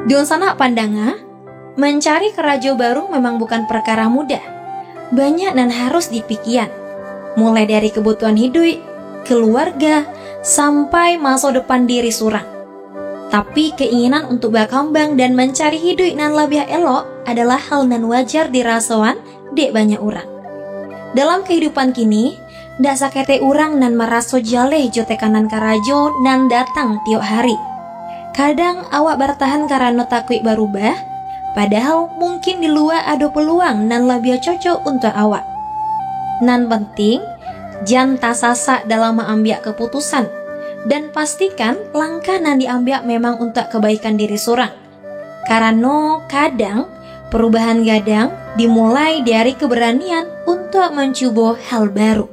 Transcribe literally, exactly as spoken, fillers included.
Diun sana pandanga, mencari kerajo baru memang bukan perkara mudah. Banyak dan harus dipikiran. Mulai dari kebutuhan hidup, keluarga, sampai masa depan diri surang. Tapi keinginan untuk berkembang dan mencari hidup nan lebih elok adalah hal nan wajar dirasawan dek banyak orang. Dalam kehidupan kini, ndak sakete orang nan meraso jaleh jote kanan karajo nan datang tiap hari. Kadang awak bertahan karena takut berubah, padahal mungkin di luar ada peluang nan lebih cocok untuk awak. Nan penting, jangan tasasak dalam mengambil keputusan dan pastikan langkah nan diambil memang untuk kebaikan diri seorang. Karena kadang perubahan gadang dimulai dari keberanian untuk mencoba hal baru.